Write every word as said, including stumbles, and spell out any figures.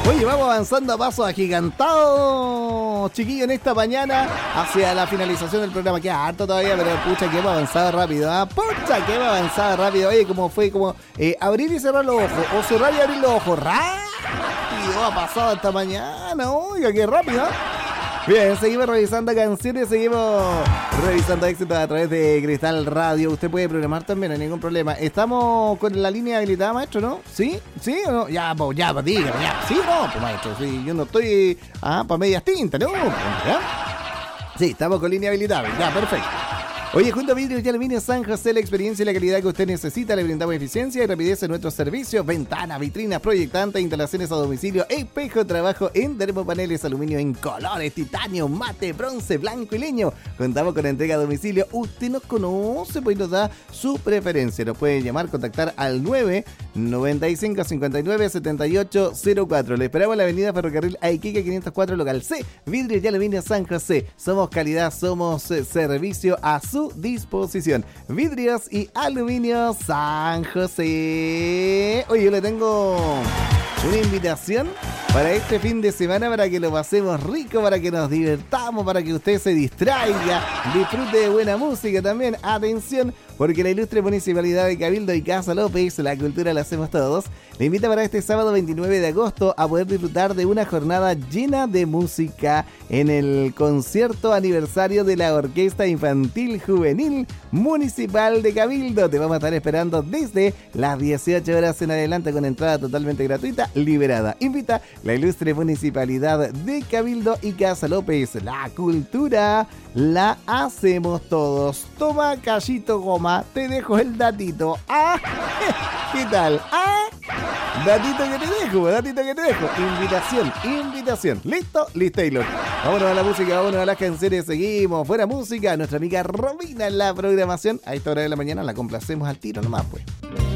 Oye, vamos avanzando a paso agigantado, chiquillo, en esta mañana hacia la finalización del programa. Queda harto todavía, pero pucha que hemos avanzado rápido, ¿ah? Pucha que hemos avanzado rápido. Oye, como fue como eh, abrir y cerrar los ojos, o cerrar y abrir los ojos. Rápido ha pasado esta mañana, oiga, qué rápido, ¿eh? Bien, seguimos revisando canciones, seguimos revisando éxitos a través de Cristal Radio. Usted puede programar también, no hay ningún problema. Estamos con la línea habilitada, maestro, ¿no? ¿Sí? ¿Sí o no? Ya, pues, ya, pues, dígame, ya. ¿Sí o no? Pues, maestro, sí, yo no estoy, ah, para medias tintas, ¿no? ¿Ya? Sí, estamos con línea habilitada, ya, perfecto. Oye, junto a Vidrios y Aluminio San José, la experiencia y la calidad que usted necesita, le brindamos eficiencia y rapidez en nuestros servicios, ventanas, vitrinas, proyectantes, instalaciones a domicilio, espejo, trabajo en termopaneles, aluminio en colores, titanio, mate, bronce, blanco y leño. Contamos con entrega a domicilio. Usted nos conoce, pues nos da su preferencia. Nos puede llamar, contactar al nueve noventa y cinco cincuenta y nueve setenta y ocho cero cuatro. Le esperamos en la avenida Ferrocarril Aiquique quinientos cuatro, local C. Vidrios y Aluminio San José. Somos calidad, somos eh, servicio a su disposición. Vidrios y Aluminio San José. Oye, yo le tengo una invitación para este fin de semana, para que lo pasemos rico, para que nos divertamos, para que usted se distraiga, disfrute de buena música también. Atención, porque la ilustre Municipalidad de Cabildo y Casa López, la cultura la hacemos todos, le invita para este sábado veintinueve de agosto a poder disfrutar de una jornada llena de música en el concierto aniversario de la Orquesta Infantil Juvenil Municipal de Cabildo. Te vamos a estar esperando desde las dieciocho horas en adelante, con entrada totalmente gratuita, liberada. Invita la ilustre Municipalidad de Cabildo y Casa López. La cultura la hacemos todos. Toma, callito, goma, te dejo el datito. ¿Ah? ¿Qué tal? ¿Ah? Datito que te dejo, datito que te dejo. Invitación, invitación. ¿Listo? Listo, Taylor. Vámonos a la música, vámonos a las canciones. Seguimos. Fuera música. Nuestra amiga Romina en la programación. A esta hora de la mañana la complacemos al tiro nomás, pues.